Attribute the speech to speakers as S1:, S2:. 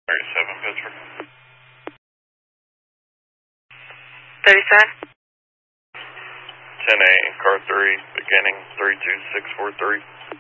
S1: 37 Pittsburgh.
S2: 37?
S1: 10A, car 3, beginning 32643.